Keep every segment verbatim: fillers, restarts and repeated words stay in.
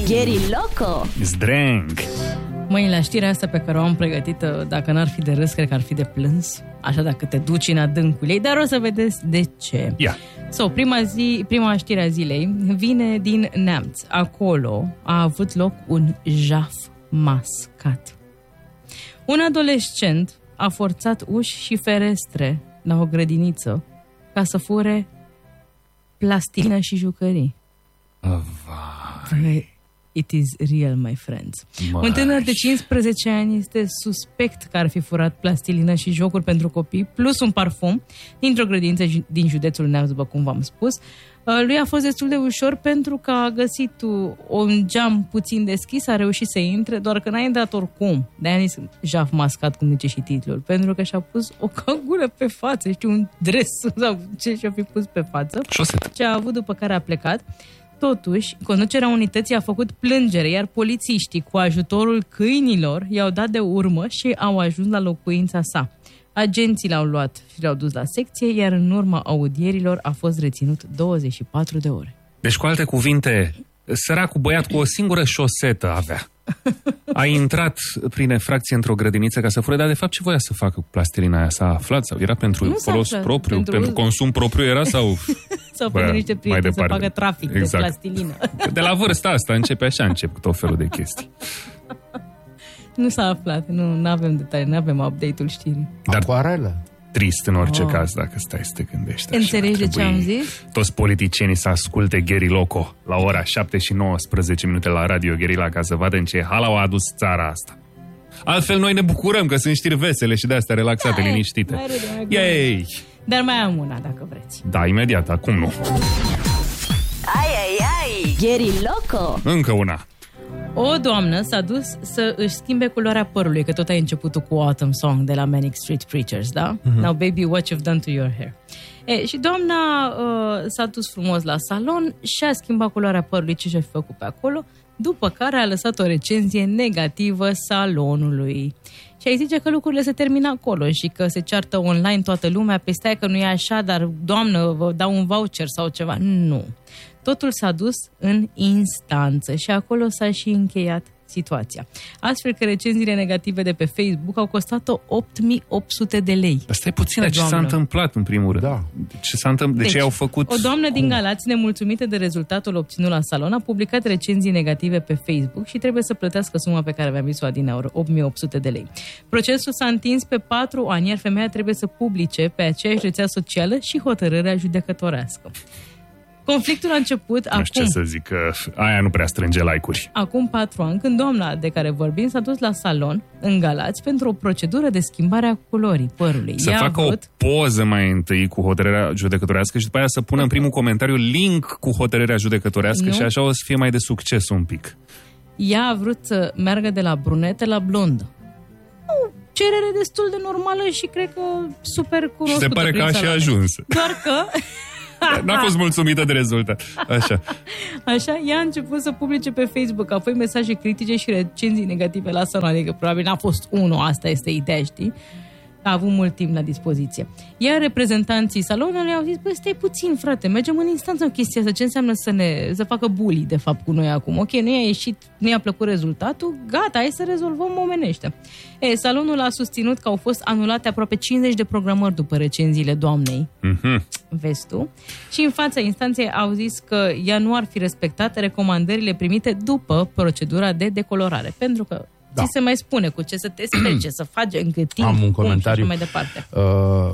Geri Loco. Zdreng. Măi, la știrea asta pe care o am pregătită, dacă n-ar fi de râs, cred că ar fi de plâns. Așa dacă te duci în adâncul ei, dar o să vedeți de ce. Ia. So, prima, zi, prima știre a zilei vine din Neamț. Acolo a avut loc un jaf mascat. Un adolescent a forțat uși și ferestre la o grădiniță ca să fure plastilină și jucării. Vai. It is real, my friends. Măi. Un tânăr de cincisprezece ani este suspect că ar fi furat plastilină și jocuri pentru copii, plus un parfum, dintr-o grădință din județul Neamț, după cum v-am spus. Lui a fost destul de ușor pentru că a găsit un geam puțin deschis, a reușit să intre, doar că n-a intrat oricum. De-aia zis jaf mascat, cum zice și titlul, pentru că și-a pus o cagulă pe față, știu, un dres sau ce și-a fi pus pe față. Șosetă. Ce a avut după care a plecat. Totuși, conducerea unității a făcut plângere, iar polițiștii, cu ajutorul câinilor, i-au dat de urmă și au ajuns la locuința sa. Agenții l-au luat și l-au dus la secție, iar în urma audierilor a fost reținut douăzeci și patru de ore. Deci, cu alte cuvinte, săracul băiat cu o singură șosetă avea. A intrat prin efracție într-o grădiniță ca să fure, dar de fapt ce voia să facă cu plastilina aia? S-a aflat sau era pentru Nu folos aflat, propriu, pentru, pentru consum propriu era sau... sau pentru niște prieteni să facă trafic exact. de plastilină. De la vârsta asta începe așa, încep cu tot felul de chestii. Nu s-a aflat, nu avem detalii, nu avem update-ul știrii. Dar Acoarelă. trist în orice Oh. caz dacă stai să te gândești. Înțelegi de ce am Trebuie zis? toți politicienii să asculte Geri Loco la ora șapte și nouăsprezece minute la Radio Guerilla ca să vadă în ce hal au adus țara asta. Altfel noi ne bucurăm că sunt știri vesele și de-astea relaxate, Hai, liniștite. mai râde, mai glumă. Yay! Dar mai am una, dacă vreți. Da, imediat, acum nu. Ai, ai, ai. Geri Loco. Încă una. O doamnă s-a dus să își schimbe culoarea părului, că tot ai început cu Autumn Song de la Manic Street Preachers, da? Mm-hmm. Now baby, what you've done to your hair. E, și doamna uh, s-a dus frumos la salon și a schimbat culoarea părului, ce și-a făcut pe acolo, după care a lăsat o recenzie negativă salonului. Și ai zice că lucrurile se termină acolo și că se ceartă online toată lumea, pe stai că nu e așa, dar doamnă, vă dau un voucher sau ceva. Nu. Totul s-a dus în instanță și acolo s-a și încheiat situația. Astfel că recenziile negative de pe Facebook au costat-o opt mii opt sute de lei. Asta e puțin, ce doamnă. s-a întâmplat în primul rând. Da. Ce s-a întâmplat? De Deci, ce au făcut? O doamnă din Galați, nemulțumită de rezultatul obținut la salon, a publicat recenzii negative pe Facebook și trebuie să plătească suma pe care aveam zis-o adineauri, opt mii opt sute de lei. Procesul s-a întins pe patru ani, iar femeia trebuie să publice pe aceeași rețea socială și hotărârea judecătorească. Conflictul a început Nu acum, știu ce să zic, că aia nu prea strânge like-uri. acum patru ani, când doamna de care vorbim s-a dus la salon, în Galați, pentru o procedură de schimbare a culorii părului. Să Ea a facă vrut... o poză mai întâi cu hotărârea judecătorească și după aia să pună în primul comentariu link cu hotărârea judecătorească Nu. și așa o să fie mai de succes un pic. Ea a vrut să meargă de la brunetă la blondă. O cerere destul de normală și cred că super Și cunoscută. se pare că prin a și saloane. ajuns. Doar că, N-a fost mulțumită de rezultat. Așa. așa, ea a început să publice pe Facebook apoi mesaje critice și recenzii negative la salon, adică probabil n-a fost unul, asta este ideea, știi? A avut mult timp la dispoziție. Iar reprezentanții salonului au zis, băi, stai puțin, frate, mergem în instanță în chestia asta, ce înseamnă să ne să facă bully, de fapt, cu noi acum. Ok, nu i-a ieșit, nu i-a plăcut rezultatul, gata, hai să rezolvăm omenește. E, salonul a susținut că au fost anulate aproape cincizeci de programări după recenziile doamnei. Mhm. Vezi tu? Și în fața instanței au zis că ea nu ar fi respectat recomandările primite după procedura de decolorare, pentru că Da. ți se mai spune cu ce să te speli, ce să faci, în cât timp, Am un cum comentariu. și așa mai departe. Uh,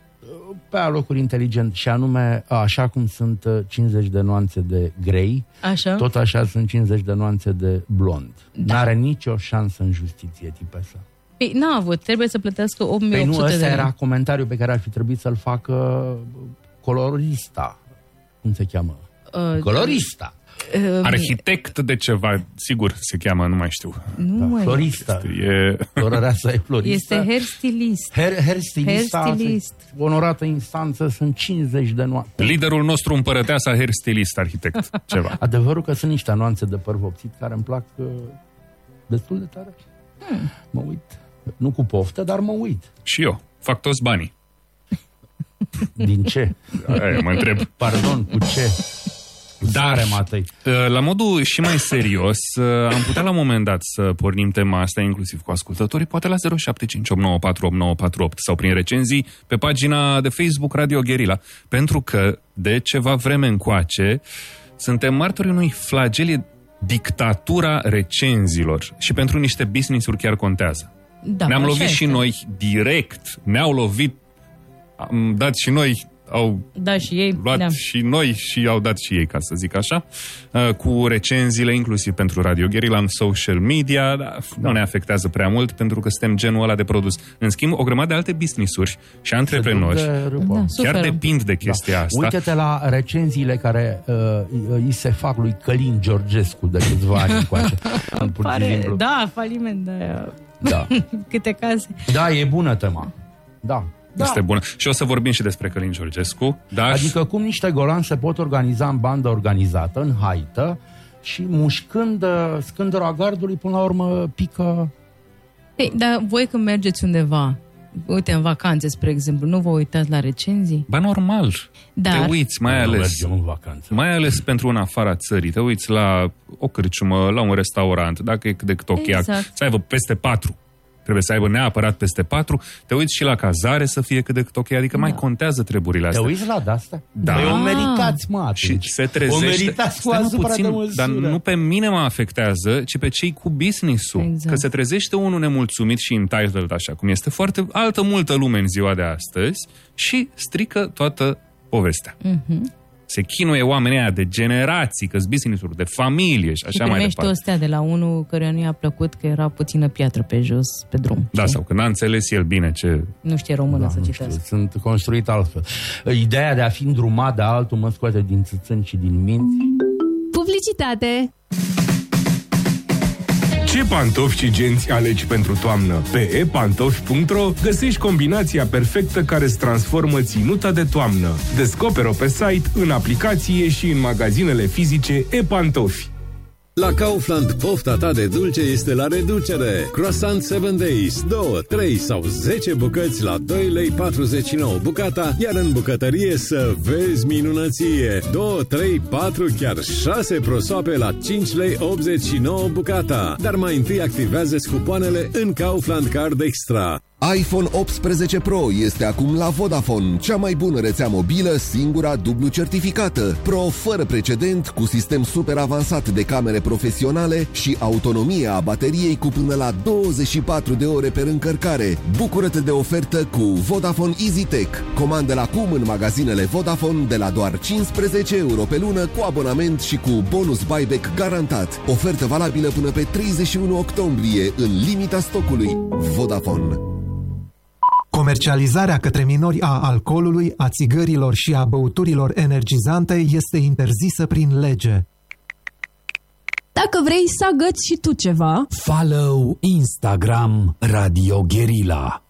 pe alocuri inteligent și anume, așa cum sunt uh, cincizeci de nuanțe de grey, Așa? tot așa sunt cincizeci de nuanțe de blond. Da. N-are nicio șansă în justiție tipul ăsta. Păi n-a avut, trebuie să plătească opt mii Păi opt nu, sute de ăsta lei. era comentariul pe care ar fi trebuit să-l facă colorista. Cum se cheamă? Uh, Colorista. uh, Arhitect de ceva, sigur se cheamă, nu mai știu. Nu, Da, măi. florista. E... Florăreasa e floristă. Este hairstylist. Hair, hairstylista, Hairstylist. onorată instanță, sunt cincizeci de nuanțe. Liderul nostru împărăteasa, hairstylist, arhitect, ceva. Adevărul că sunt niște nuanțe de păr vopsit care îmi plac uh, destul de tare. Hmm. Mă uit. Nu cu poftă, dar mă uit. Și eu. Fac toți banii. Din ce? Aia, mă întreb. Pardon, cu ce? Dar, la modul și mai serios, am putea la un moment dat să pornim tema asta, inclusiv cu ascultătorii, poate la zero șapte cinci opt nouă patru opt nouă patru opt sau prin recenzii pe pagina de Facebook Radio Guerilla. Pentru că, de ceva vreme încoace, suntem martori unui flagel, dictatura recenzilor. Și pentru niște business-uri chiar contează. Da, ne-am lovit este. și noi direct, ne-au lovit, am dat și noi, au da, și ei, luat da. și noi și au dat și ei, ca să zic așa, cu recenziile, inclusiv pentru Radio Guerilla în social media, dar nu ne afectează prea mult, pentru că suntem genul ăla de produs. În schimb, o grămadă de alte business-uri și antreprenori da, chiar depind de chestia da. asta. Uite-te la recenziile care uh, îi se fac lui Călin Georgescu de câțiva ani încoace. Pare, da, faliment de da. câte case. Da, e bună tema. Da. Da. Este bună. Și o să vorbim și despre Călin Georgescu. Dar... Adică cum niște golani se pot organiza în bandă organizată, în haită, și mușcând scândura gardului, până la urmă pică... Ei, dar voi când mergeți undeva, uite, în vacanțe, spre exemplu, nu vă uitați la recenzii? Ba normal. Dar... Te uiți, mai ales, în vacanță. mai ales pentru în afara țării. Te uiți la o cârciumă, la un restaurant, dacă e cât de cât ok, exact. să aibă peste patru. Trebuie să aibă neapărat peste patru. Te uiți și la cazare să fie cât de cât ok, adică da. mai contează treburile astea. Te uiți la de-astea? Da. Păi o meritați, mă, și se trezește. O meritați cu asupra puțin, de măsură. Dar nu pe mine mă afectează, ci pe cei cu business-ul. Exact. Că se trezește unul nemulțumit și entitled, așa cum este foarte altă multă lume în ziua de astăzi, și strică toată povestea. Mhm. Se chinuie oamenii aia de generații, că-s business-uri, de familie și așa și mai primești departe. o stea de la unul căruia nu i-a plăcut că era puțină piatră pe jos, pe drum. Da, știi? sau că n-a înțeles el bine ce... Nu știe română Da, să nu citească. știu, sunt construit altfel. Ideea de a fi îndrumat de altul mă scoate din țâțâni și din minți. Publicitate. Ce pantofi și genți alegi pentru toamnă? Pe e pantofi punct ro găsești combinația perfectă care îți transformă ținuta de toamnă. Descoperă-o pe site, în aplicație și în magazinele fizice e-pantofi. La Kaufland, pofta ta de dulce este la reducere. Croissant seven days, două, trei sau zece bucăți la doi lei patruzeci și nouă bucata, iar în bucătărie să vezi minunăție. doi, trei, patru, chiar șase prosoape la cinci lei optzeci și nouă bucata. Dar mai întâi activează cupoanele în Kaufland Card Extra. iPhone optsprezece Pro este acum la Vodafone, cea mai bună rețea mobilă, singura dublu certificată. Pro fără precedent, cu sistem super avansat de camere profesionale și autonomie a bateriei cu până la douăzeci și patru de ore pe încărcare. Bucură-te de ofertă cu Vodafone EasyTech. Comandă-l acum în magazinele Vodafone de la doar cincisprezece euro pe lună cu abonament și cu bonus buyback garantat. Ofertă valabilă până pe treizeci și unu octombrie, în limita stocului. Vodafone. Comercializarea către minori a alcoolului, a țigărilor și a băuturilor energizante este interzisă prin lege. Dacă vrei să agăți și tu ceva, Follow Instagram Radio Guerilla.